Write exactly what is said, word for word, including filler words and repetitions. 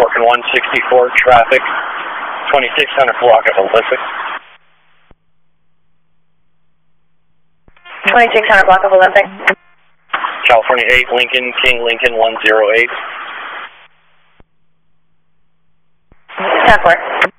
Falcon one sixty-four traffic, twenty-six hundred block of Olympic. twenty-six hundred block of Olympic. California eight, Lincoln, King Lincoln one zero eight. ten four.